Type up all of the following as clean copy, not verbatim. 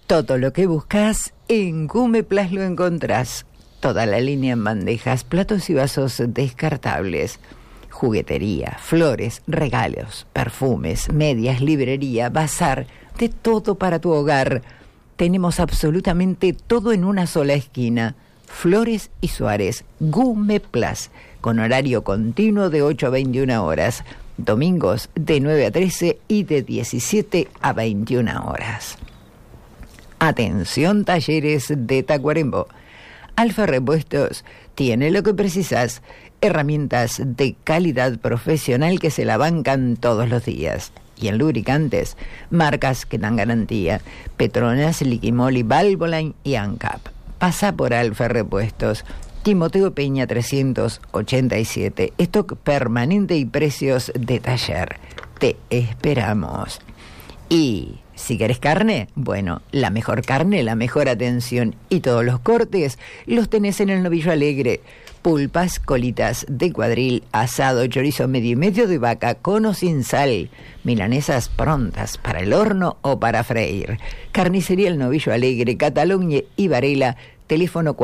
Todo lo que buscas en Gumeplas lo encontrás. Toda la línea en bandejas, platos y vasos descartables. Juguetería, flores, regalos, perfumes, medias, librería, bazar, de todo para tu hogar. Tenemos absolutamente todo en una sola esquina. Flores y Suárez, Gumeplas, con horario continuo de 8 a 21 horas. Domingos de 9 a 13 y de 17 a 21 horas. Atención, talleres de Tacuarembó. Alfa Repuestos tiene lo que precisas. Herramientas de calidad profesional que se la bancan todos los días. Y en lubricantes, marcas que dan garantía. Petronas, Liquimoli, Valvoline y ANCAP. Pasa por Alfa Repuestos. Timoteo Peña 387. Stock permanente y precios de taller. Te esperamos. Y si querés carne, bueno, la mejor carne, la mejor atención y todos los cortes los tenés en el Novillo Alegre. Pulpas, colitas de cuadril, asado, chorizo medio y medio de vaca, con o sin sal. Milanesas prontas para el horno o para freír. Carnicería El Novillo Alegre, Cataluña y Varela. Teléfono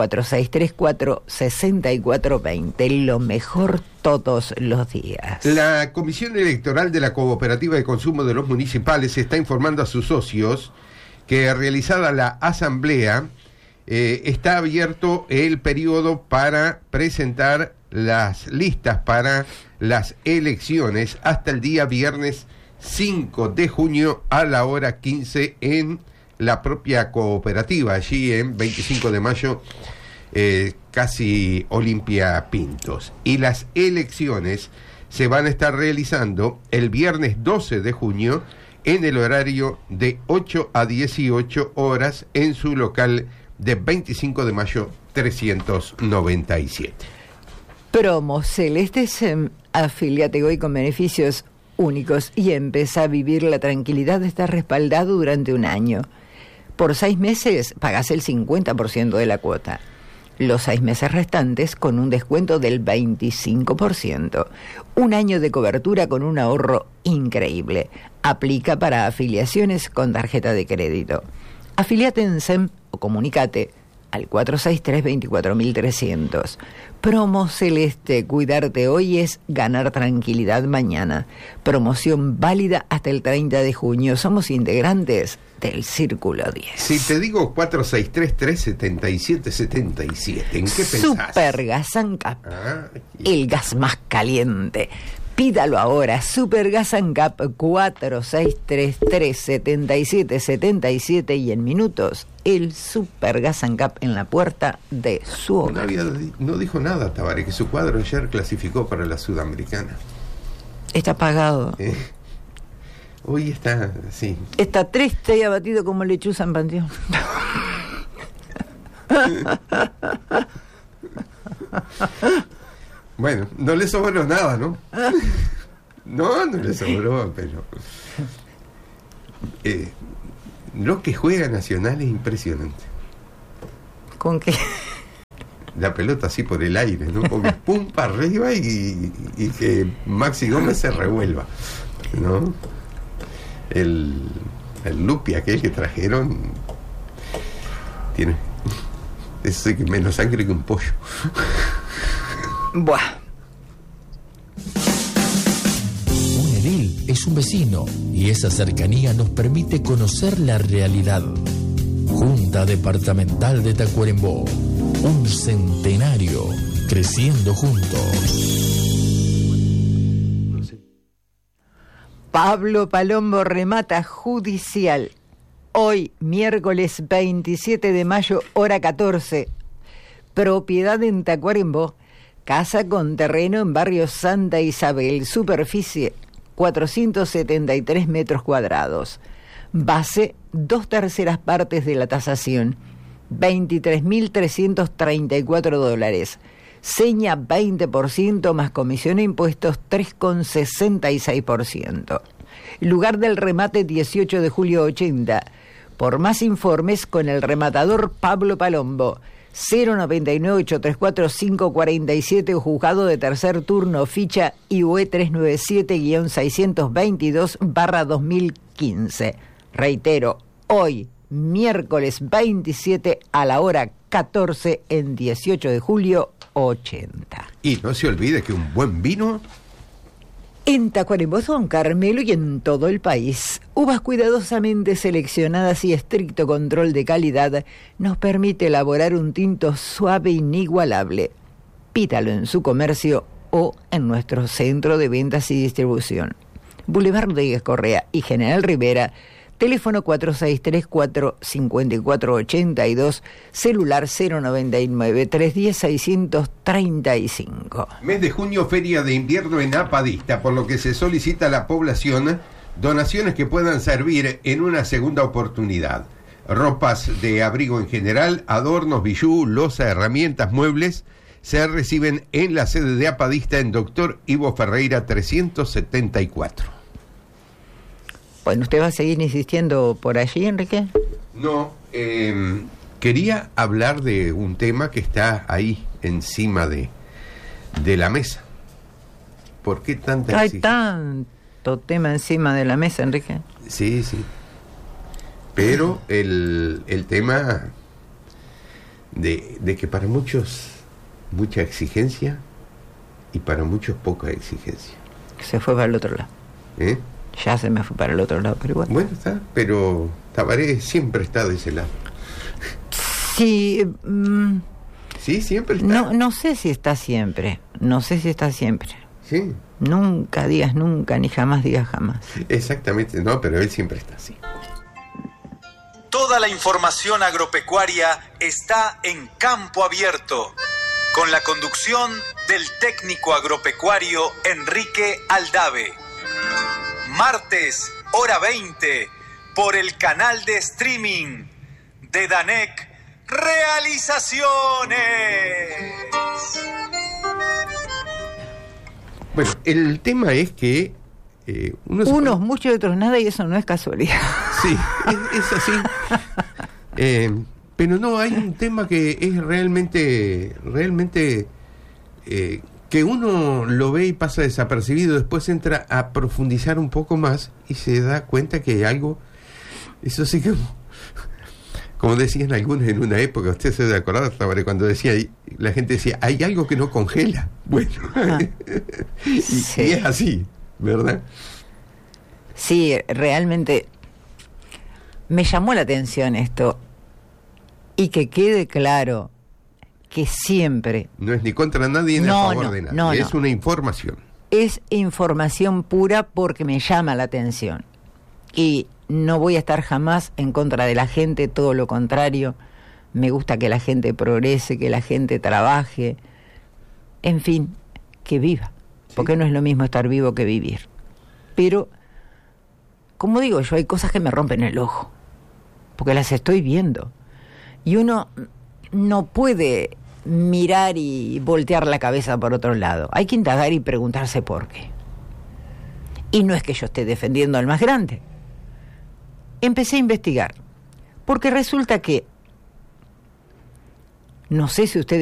4634-6420. Lo mejor todos los días. La Comisión Electoral de la Cooperativa de Consumo de los Municipales está informando a sus socios que, realizada la asamblea, está abierto el periodo para presentar las listas para las elecciones hasta el día viernes 5 de junio a la hora 15 en la propia cooperativa, allí en 25 de mayo, casi Olimpia Pintos. Y las elecciones se van a estar realizando el viernes 12 de junio en el horario de 8 a 18 horas en su local de 25 de mayo 397. Promo Celeste SEM, afíliate hoy con beneficios únicos y empezá a vivir la tranquilidad de estar respaldado durante un año. Por 6 meses pagás el 50% de la cuota. Los 6 meses restantes con un descuento del 25%. Un año de cobertura con un ahorro increíble. Aplica para afiliaciones con tarjeta de crédito. Afiliate en SEM o comunicate al 463-24300. Promo Celeste, cuidarte hoy es ganar tranquilidad mañana. Promoción válida hasta el 30 de junio. Somos integrantes del Círculo 10. Si te digo 463-377-77, ¿en qué pensás? Super Gas ANCAP, el gas más caliente. Pídalo ahora, Super Gas ANCAP 4633-7777 y en minutos el Super Gas ANCAP en la puerta de su hogar. No dijo nada, Tabaré, que su cuadro ayer clasificó para la Sudamericana. Está pagado. Hoy está, sí. Está triste y abatido como lechuza en panteón. Bueno, no le sobró nada, ¿no? No le sobró, pero... lo que juega Nacional es impresionante. ¿Con qué? La pelota así por el aire, ¿no? Porque pum para arriba y que Maxi Gómez se revuelva, ¿no? El Lupi aquel que trajeron tiene ese que menos sangre que un pollo. Buah. Un edil es un vecino y esa cercanía nos permite conocer la realidad. Junta Departamental de Tacuarembó, un centenario creciendo juntos. Pablo Palombo remata judicial. Hoy, miércoles 27 de mayo, hora 14. Propiedad en Tacuarembó. Casa con terreno en barrio Santa Isabel. Superficie 473 metros cuadrados. Base 2/3 partes de la tasación. $23.334. Seña 20% más comisión e impuestos 3,66%. Lugar del remate 18 de julio 80. Por más informes con el rematador Pablo Palombo. 099-834-547 o juzgado de tercer turno, ficha IUE 397-622/2015. Reitero, hoy, miércoles 27 a la hora 14 en 18 de julio 80. Y no se olvide que un buen vino... En Tacuarembó, Don Carmelo y en todo el país, uvas cuidadosamente seleccionadas y estricto control de calidad nos permite elaborar un tinto suave e inigualable. Pídalo en su comercio o en nuestro centro de ventas y distribución. Boulevard Rodríguez Correa y General Rivera, teléfono 4634-5482, celular 099-310-635. Mes de junio, feria de invierno en Apadista, por lo que se solicita a la población donaciones que puedan servir en una segunda oportunidad. Ropas de abrigo en general, adornos, bijú, loza, herramientas, muebles, se reciben en la sede de Apadista en Doctor Ivo Ferreira 374. Bueno, ¿usted va a seguir insistiendo por allí, Enrique? No, quería hablar de un tema que está ahí encima de la mesa. ¿Por qué tanta Hay exigencia? tanto tema encima de la mesa, Enrique. Sí, sí. Pero el tema de que para muchos mucha exigencia y para muchos poca exigencia. Se fue para el otro lado. ¿Eh? Ya se me fue para el otro lado, pero igual. Bueno, está, pero Tabaré siempre está de ese lado. Sí, Sí, siempre está. no sé si está siempre. No sé si está siempre. Sí, Nunca digas nunca, ni jamás digas jamás. exactamente, no, pero él siempre está así. Toda la información agropecuaria está en Campo Abierto, con la conducción del técnico agropecuario Enrique Aldave. Martes, hora 20, por el canal de streaming de Danec Realizaciones. Bueno, el tema es que Unos muchos y otros nada, y eso no es casualidad. Sí, es así. Pero no, hay un tema que es realmente que uno lo ve y pasa desapercibido, después entra a profundizar un poco más y se da cuenta que hay algo, eso sí que, como decían algunos en una época, usted se debe acordar, cuando decía, la gente decía, hay algo que no congela. Bueno, Sí. y es así, ¿verdad? Sí, realmente me llamó la atención esto, y que quede claro que siempre No es ni contra nadie ni a favor de nadie, es una información. es información pura porque me llama la atención. Y no voy a estar jamás en contra de la gente, todo lo contrario. Me gusta que la gente progrese, que la gente trabaje, en fin, que viva. Porque no es lo mismo estar vivo que vivir. Pero, como digo yo, hay cosas que me rompen el ojo, porque las estoy viendo. Y uno no puede mirar y voltear la cabeza por otro lado. Hay que indagar y preguntarse por qué. Y no es que yo esté defendiendo al más grande. Empecé a investigar, porque resulta que, no sé si ustedes